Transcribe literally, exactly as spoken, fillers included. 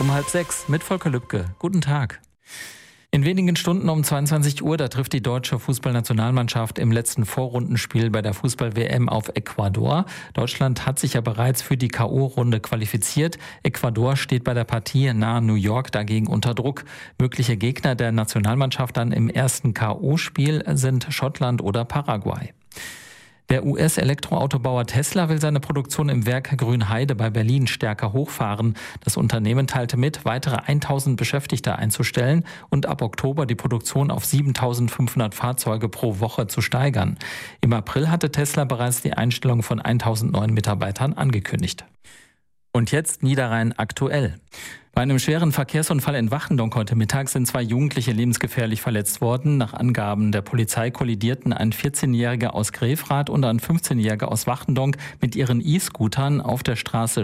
um halb sechs mit Volker Lübke. Guten Tag. In wenigen Stunden um zweiundzwanzig Uhr, da trifft die deutsche Fußballnationalmannschaft im letzten Vorrundenspiel bei der Fußball-W M auf Ecuador. Deutschland hat sich ja bereits für die K O-Runde qualifiziert. Ecuador steht bei der Partie nahe New York dagegen unter Druck. Mögliche Gegner der Nationalmannschaft dann im ersten K O-Spiel sind Schottland oder Paraguay. Der U S-Elektroautobauer Tesla will seine Produktion im Werk Grünheide bei Berlin stärker hochfahren. Das Unternehmen teilte mit, weitere tausend Beschäftigte einzustellen und ab Oktober die Produktion auf siebentausendfünfhundert Fahrzeuge pro Woche zu steigern. Im April hatte Tesla bereits die Einstellung von tausend neuen Mitarbeitern angekündigt. Und jetzt Niederrhein aktuell. Bei einem schweren Verkehrsunfall in Wachendonk heute Mittag sind zwei Jugendliche lebensgefährlich verletzt worden. Nach Angaben der Polizei kollidierten ein vierzehnjähriger aus Grefrath und ein fünfzehnjähriger aus Wachendonk mit ihren E-Scootern auf der Straße